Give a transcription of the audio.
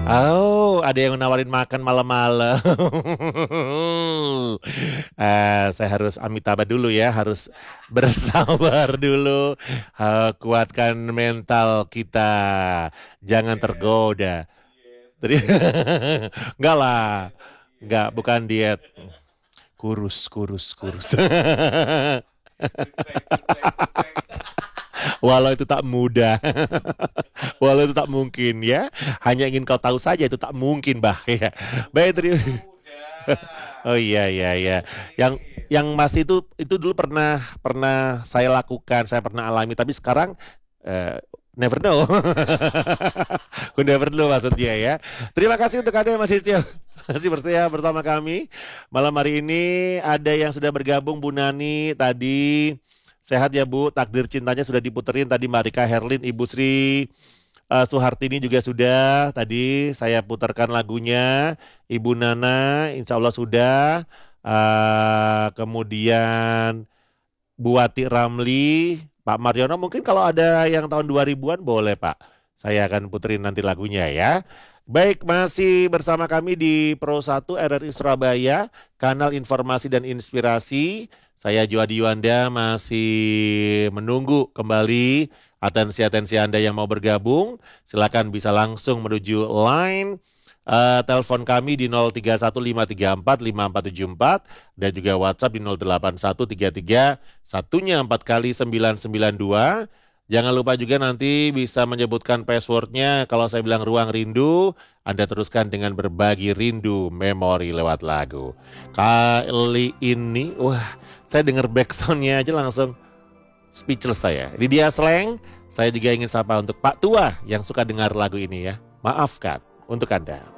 Oh, ada yang nawarin makan malam-malam. Saya harus amitabha dulu ya, harus bersabar dulu. Kuatkan mental kita, jangan tergoda. Tadi- Enggak lah, enggak, bukan diet. Kurus, kurus, kurus. Walau itu tak mudah, walau itu tak mungkin ya. Hanya ingin kau tahu saja itu tak mungkin bah ya. Baik, terima. Oh iya iya iya. Yang masih itu dulu pernah pernah saya lakukan, saya pernah alami. Tapi sekarang eh, never know. Who never know maksudnya ya. Terima kasih untuk Anda yang masih setia, masih bersetia bersama kami. Malam hari ini ada yang sudah bergabung, Bu Nani tadi. Sehat ya Bu, takdir cintanya sudah diputerin tadi, Marika Herlin, Ibu Sri Suhartini juga sudah. Tadi saya putarkan lagunya. Ibu Nana, insya Allah sudah. Kemudian Buati Ramli, Pak Mariono, mungkin kalau ada yang tahun 2000-an boleh Pak. Saya akan puterin nanti lagunya ya. Baik, masih bersama kami di Pro 1 RRI Surabaya, kanal informasi dan inspirasi. Saya Juadi Yuanda masih menunggu kembali atensi-atensi Anda yang mau bergabung. Silakan bisa langsung menuju line. Telepon kami di 0315345474 dan juga WhatsApp di 08133 satunya 4 kali 992. Jangan lupa juga nanti bisa menyebutkan passwordnya. Kalau saya bilang ruang rindu, Anda teruskan dengan berbagi rindu memori lewat lagu. Kali ini, wah, saya dengar backsoundnya aja langsung speechless saya. Ini dia Slang. Saya juga ingin sapa untuk Pak Tua yang suka dengar lagu ini ya. Maafkan untuk Anda.